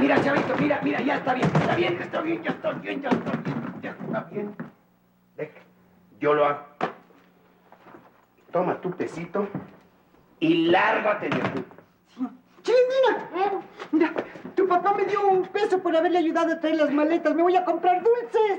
Mira, chavito, mira, ya está bien, ya está bien. Deja, yo lo hago. Toma tu pesito y lárgate de aquí. Chilindrina, mira, tu papá me dio $1 por haberle ayudado a traer las maletas. Me voy a comprar dulces.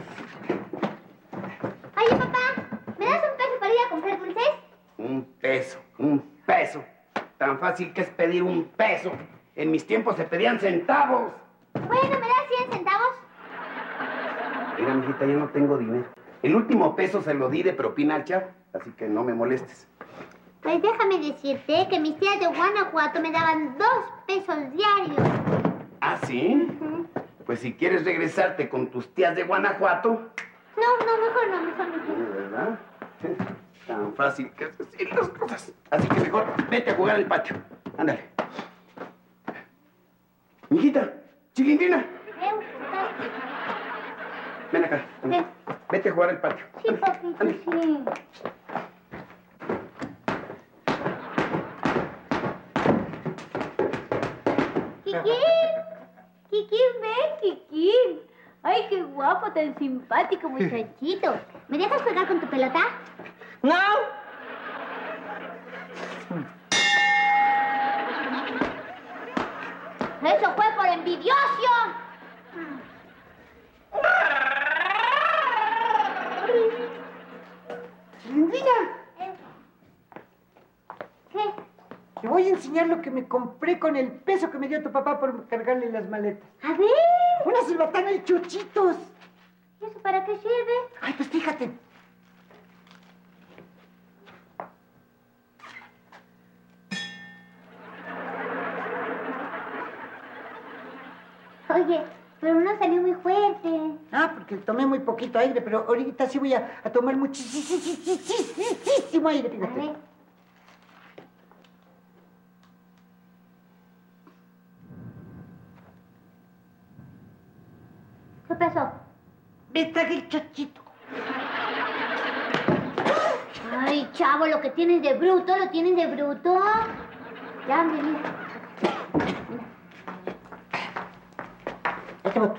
Oye, papá, ¿me das $1 para ir a comprar dulces? $1. Tan fácil que es pedir $1. En mis tiempos se pedían centavos. Bueno, ¿me das 100 centavos? Mira, mijita, yo no tengo dinero. El último peso se lo di de propina al chavo, así que no me molestes. Pues déjame decirte que mis tías de Guanajuato me daban $2 diarios. ¿Ah, sí? Pues si quieres regresarte con tus tías de Guanajuato... Mejor. ¿Verdad? Tan fácil que es decir las cosas. Así que mejor vete a jugar al patio. Ándale. Mijita, Chilindrina. Ven acá. ¿Qué? Vete a jugar al patio. Sí, papito, sí. Kikín. Ay, qué guapo, tan simpático, muchachito. ¿Me dejas jugar con tu pelota? ¡No! ¡Eso fue por envidioso! Chilindrina, ¿Qué? te voy a enseñar lo que me compré con el peso que me dio tu papá por cargarle las maletas. A ver. Una silbatana y chuchitos. ¿Y eso para qué sirve? Ay, pues fíjate. Oye, pero no salió muy fuerte. Ah, porque tomé muy poquito aire, pero ahorita sí voy a tomar muchísimo aire, A fíjate. ver. ¿Qué pasó? Me tragué el chochito. Ay, chavo, lo que tienes de bruto, lo tienes de bruto. Ya, mira. Este voto.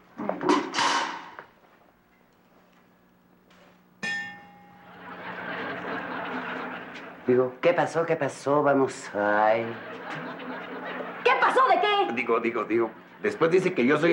Digo, ¿qué pasó? Vamos, ay. ¿Qué pasó? ¿De qué? Digo. Después dice que yo soy